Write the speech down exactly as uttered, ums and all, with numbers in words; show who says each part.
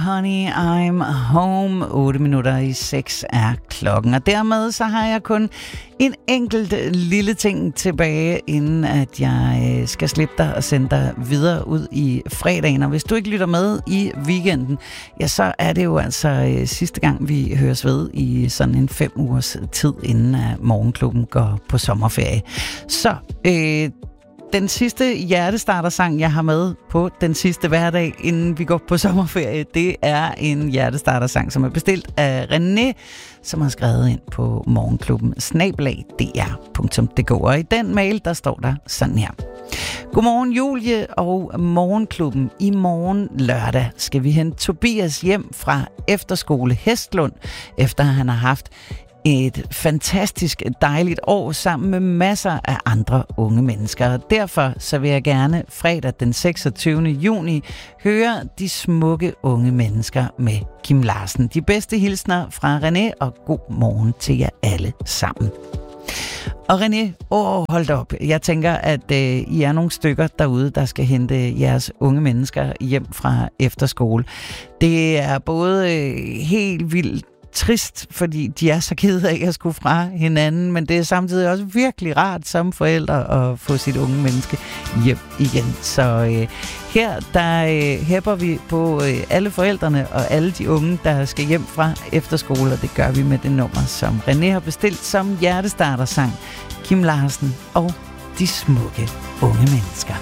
Speaker 1: Honey, I'm home. otte minutter i seks er klokken. Og dermed så har jeg kun en enkelt lille ting tilbage, inden at jeg skal slippe dig og sende dig videre ud i fredagen. Og hvis du ikke lytter med i weekenden, ja, så er det jo altså sidste gang, vi høres ved i sådan en fem ugers tid, inden at Morgenklubben går på sommerferie. Så øh, den sidste hjertestartersang, jeg har med på den sidste hverdag, inden vi går på sommerferie, det er en hjertestartersang, som er bestilt af René, som har skrevet ind på morgenklubben snabel-a d r punktum d k. Og i den mail, der står der sådan her. Godmorgen Julie og Morgenklubben. I morgen lørdag skal vi hente Tobias hjem fra efterskole Hestlund, efter han har haft et fantastisk dejligt år sammen med masser af andre unge mennesker. Derfor så vil jeg gerne fredag den seksogtyvende juni høre de smukke unge mennesker med Kim Larsen. De bedste hilsner fra René, og god morgen til jer alle sammen. Og René, åh, hold da op. Jeg tænker, at øh, I er nogle stykker derude, der skal hente jeres unge mennesker hjem fra efterskole. Det er både øh, helt vildt trist, fordi de er så kede af at skulle fra hinanden, men det er samtidig også virkelig rart som forældre at få sit unge menneske hjem igen. Så øh, her, der øh, hæpper vi på øh, alle forældrene og alle de unge, der skal hjem fra efterskole, og det gør vi med det nummer, som René har bestilt som hjertestartersang. Kim Larsen og de smukke unge mennesker.